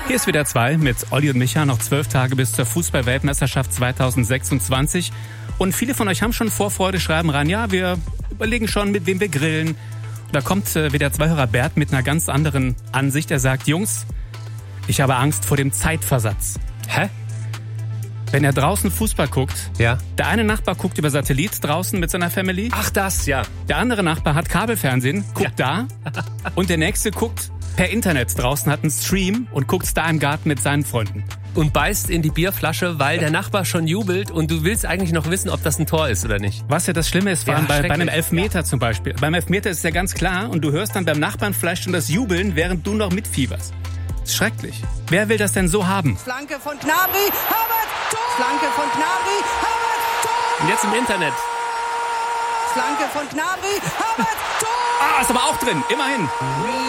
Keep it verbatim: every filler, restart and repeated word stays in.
Hier ist W D R zwei mit Olli und Micha. Noch zwölf Tage bis zur Fußball-Weltmeisterschaft zwanzig sechsundzwanzig. Und viele von euch haben schon Vorfreude, schreiben rein, ja, wir überlegen schon, mit wem wir grillen. Und da kommt äh, W D R zwei-Hörer Bert mit einer ganz anderen Ansicht. Er sagt, Jungs, ich habe Angst vor dem Zeitversatz. Hä? Wenn er draußen Fußball guckt, Ja. der eine Nachbar guckt über Satellit draußen mit seiner Family. Ach, das, ja. Der andere Nachbar hat Kabelfernsehen, guckt da. Und der nächste guckt per Internet draußen, hat einen Stream und guckt da im Garten mit seinen Freunden. Und beißt in die Bierflasche, weil der Nachbar schon jubelt und du willst eigentlich noch wissen, ob das ein Tor ist oder nicht. Was ja das Schlimme ist, vor Ja, allem bei, bei einem schrecklich. Elfmeter zum Beispiel. Beim Elfmeter ist es ja ganz klar und du hörst dann beim Nachbarn vielleicht schon das Jubeln, während du noch mitfieberst. Das ist schrecklich. Wer will das denn so haben? Flanke von Gnabry, Havertz, Tor! Flanke von Gnabry, Havertz, Tor! Und jetzt im Internet. Flanke von Gnabry, Havertz, Tor! Ah, ist aber auch drin, immerhin.